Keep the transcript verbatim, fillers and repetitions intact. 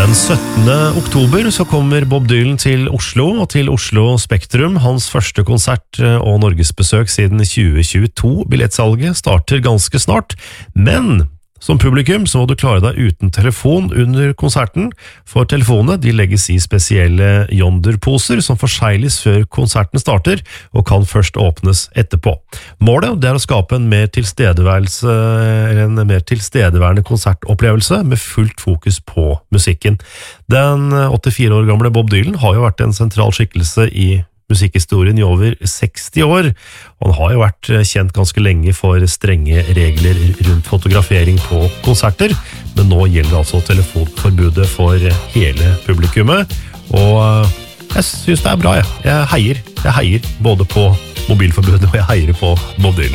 Den syttende oktober så kommer Bob Dylan til Oslo og til Oslo Spektrum. Hans første konsert og Norgesbesøk siden tjue tjueto. Billettsalget starter ganske snart, men som publikum så må du klare deg uten telefon under konserten, for telefonene de legges i spesielle Yonder-poser som forsegles før konserten starter og kan først åpnes etterpå. Målet det er å skape en mer tilstedeværelse, eller en mer tilstedeværende konsertopplevelse med fullt fokus på musikken. Den åttifire år gamle Bob Dylan har jo vært en sentral skikkelse i musikkhistorien i over seksti år, og han har jo vært kjent ganske lenge for strenge regler rundt fotografering på konserter, men nå gjelder altså telefonforbudet for hele publikummet, og jeg synes det er bra, jeg. Jeg heier, jeg heier både på mobilforbudet og jeg heier på Bob Dylan.